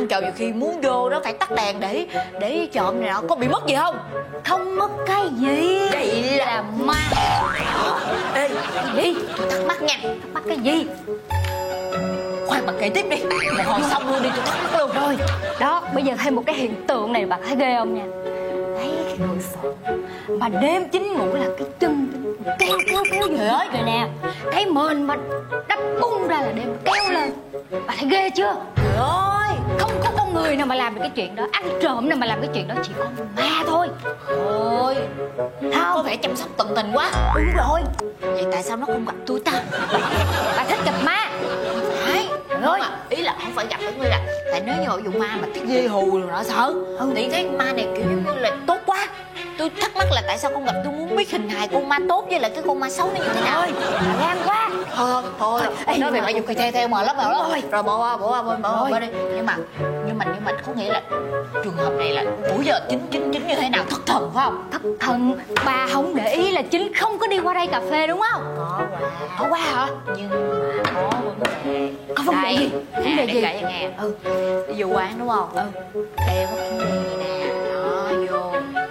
ăn trộm, nhiều khi muốn vô đó phải tắt đèn để trộm này nọ, có bị mất gì không? Không mất cái gì. Vậy là ma. Ê, Gì? tôi thắc mắc nha. Thắc mắc cái gì? Khoan, bạn kể tiếp đi, một hồi xong luôn đi, tôi thắc mắc luôn. Rồi, đó, bây giờ thêm một cái hiện tượng này bạn thấy ghê không nha. Thấy cái cửa sổ mà đêm chính ngủ là cái chân kéo Trời ơi, rồi nè. Cái mền mà đắp bung ra là đêm kéo lên. Bạn thấy ghê chưa? trời ơi. Không có con người nào mà làm được cái chuyện đó. Ăn trộm nào mà làm cái chuyện đó, chỉ có ma thôi. Ôi, có Không, vẻ chăm sóc tận tình quá. đúng rồi. Vậy tại sao nó không gặp tôi ta? Bạn thích gặp ma. Phải. Rồi. Mà ý là không phải gặp với ngươi, là tại nếu như vụ ma mà cái ghê hù rồi nó sợ. Thì cái ma này kiểu giống như là tốt quá. Tôi thắc mắc là tại sao không gặp, tôi muốn biết hình hài con ma tốt với lại cái con ma xấu nó như thế nào. Bạn gan quá. Thôi Ê, nói về mà dùng cây theo mà lắm rồi. rồi bỏ qua đi. Nhưng mà có nghĩa là trường hợp này là buổi giờ chính như thế nào, thất thần phải không? Thất thần. Bà không để ý là Chính không có đi qua đây cà phê đúng không? Có qua hả? Nhưng mà có vấn đề. Có vấn đề gì? Vấn đề để gì? kể cho nghe. Đi vô quán đúng không? Đeo cái kim đen này nè, đó vô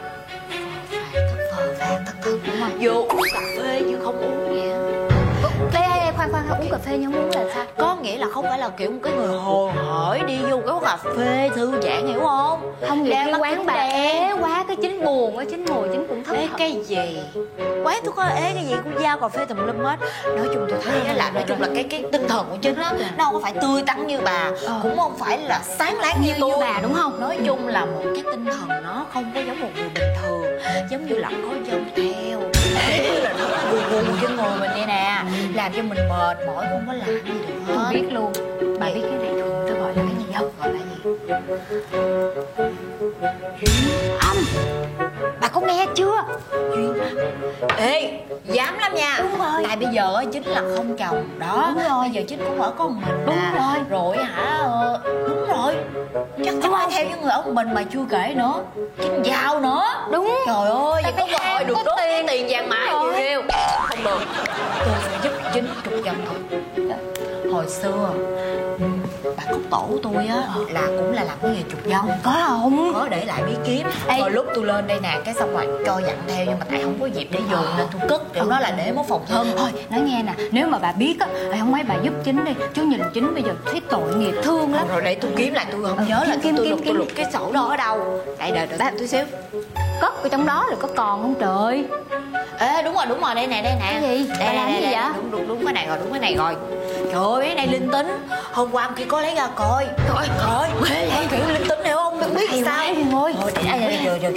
phờ phạc thất thần đúng không? Vô uống cà phê chứ không uống gì á. Ê, khoan, uống cà phê nhưng uống là sao? Có nghĩa là không phải là kiểu một cái người hồ hởi đi vô cái quán cà phê thư giãn, hiểu không? Không, nhiều Đeo khi mắt quán kính bà đen. ế quá, cái Chính buồn á, Chính ngồi Chính cũng thất Ê thần. cái gì? Quán tôi có ế cái gì cũng giao cà phê tùm lum hết. Nói chung tôi thấy á là nói chung là cái tinh thần của Trinh á, nó không có phải tươi tắn như bà, cũng không phải là sáng láng như tôi. Như bà đúng không? Nói chung là một cái tinh thần nó không có giống một người bình thường, giống như là có dông theo. Ý là nó gù trên người mình vậy nè, làm cho mình mệt mỏi không có làm gì được Tôi hết. biết luôn. Bà biết cái này thường tôi gọi là cái gì không? Gọi là gì? Âm. Bà có nghe chưa? Ê, dám lắm nha. Đúng rồi. Tại bây giờ á chính là không chồng đó. Đúng rồi. Bây giờ chính cũng ở con mình. Đúng à. rồi. Rồi hả? Đúng rồi. Chắc chắn phải theo với người ông mình mà chưa kể nữa. Chính giàu nữa. Đúng. Trời ơi, vậy có phải cơ hội ham được có đốt tiền. tiền vàng mã Đúng nhiều rồi. hiêu. Không được. Tôi phải giúp chính trục dòng thôi. Hồi xưa bà cúc tổ tôi á là cũng là làm cái nghề trục dông. Có không? Có để lại bí kíp. Ê. Rồi lúc tôi lên đây nè, cái xong rồi cho dặn theo, nhưng mà tại không có dịp để dùng nên tôi cất kiểu đó là để mốt phòng thân. Thôi, nói nghe nè, nếu mà bà biết á, không mấy bà giúp Chính đi. Chứ nhìn Chính bây giờ thấy tội nghiệp thương lắm. Rồi để tôi kiếm lại, tôi không nhớ là kiếm, tôi lục cái sổ đó ở đâu. Đây đợi tôi xíu. Cất ở trong đó rồi có còn không trời? Ê đúng rồi, đây nè. Cái gì? Bà làm cái gì vậy? Đúng cái này rồi. Trời ơi, cái này linh tính. Hôm qua ông kia có lấy ra coi. Trời ơi, mê kiểu linh tính hiểu không? Không biết Hay sao. quá đi ngồi. Rồi trời.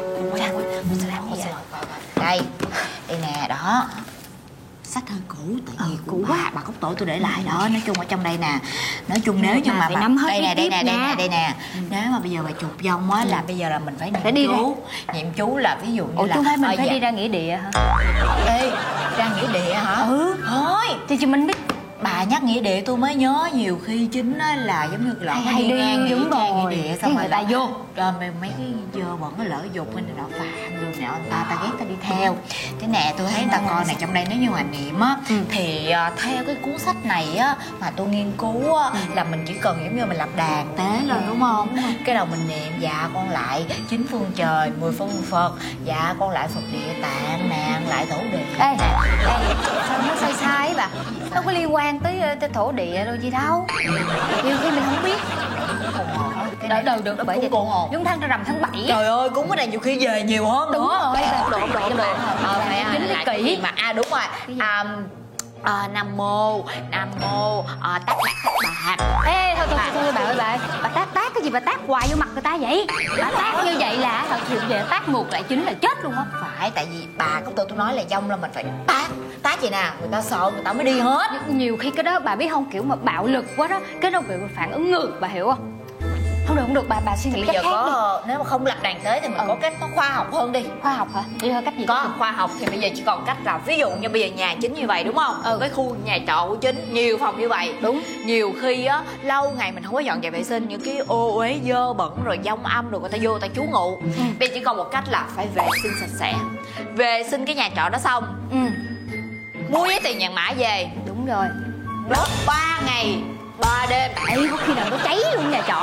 Đây nè, đó. Sách hơi cũ, tại vì cũ quá. Bà cốc tổ tôi để lại đó. Nói chung ở trong đây nè. Nói chung nếu như mà phải nắm hết đây bí nè. Nếu mà bây giờ bà chụp vong á là bây giờ là mình phải Phải đi niệm chú. Niệm chú là ví dụ như Ủa là chứ không phải mình phải dạ. đi ra nghĩa địa hả? Ê, ra nghĩa địa hả? Thôi Thì mình biết. bà nhắc nghĩa địa tôi mới nhớ, nhiều khi chính á là giống như lỡ Hay đi, ngang đúng nghĩa trang rồi. nghĩa địa Cái xong người rồi ta vô. rồi mấy cái dơ bẩn nó lỡ dục nên nó phạm người nào ta ghét ta đi theo. Thế nè, tôi thấy người ta coi này trong đây nếu như mà niệm á thì theo cái cuốn sách này á mà tôi nghiên cứu á là mình chỉ cần giống như mình lập đàn tế lên đúng không? Cái đầu mình niệm dạ con lại chín phương trời, 10 phương Phật, dạ con lại Phật địa tạng nè, lại thổ địa. Ê, sao nó sai ấy bà? Đâu có liên quan tới thổ địa đâu gì đâu. Nhiều khi mình không biết. Được bởi vậy. Cúng hồn. Chúng tháng rằm tháng 7. Trời ơi, cúng cái này nhiều khi về nhiều hơn Đúng nữa. rồi, Không được. Phải chính lại cái kỹ. mà đúng rồi. Nam mô tác bạc. Ê, thôi bà ơi bà tác cái gì bà tác hoài vô mặt người ta vậy? Bà tác như vậy là thật sự về tác ngược lại Chính là chết luôn á. Phải, tại vì bà công tôi nói là dông là mình phải tác gì nè, người ta sợ người ta mới đi hết. Nhiều khi cái đó bà biết không, kiểu mà bạo lực quá đó, cái nó bị phản ứng ngược, bà hiểu không? Không được, bà suy nghĩ Bây cách giờ khác đi. nếu mà không lập đàn tế thì mình có cách nó khoa học hơn đi. Khoa học hả? Đi thôi cách gì? Có khoa học thì bây giờ chỉ còn cách là ví dụ như bây giờ nhà Chính như vậy đúng không? Cái khu nhà trọ của Chính nhiều phòng như vậy. Đúng. Nhiều khi á lâu ngày mình không có dọn dẹp vệ sinh, những cái ô uế dơ bẩn rồi dông âm rồi người ta vô người ta trú ngụ. Bây giờ chỉ còn một cách là phải vệ sinh sạch sẽ. Vệ sinh cái nhà trọ đó xong mua giấy tiền vàng mã về. Đúng rồi. Đốt 3 ngày 3 đêm. Ê, có khi nào nó cháy luôn nhà trọ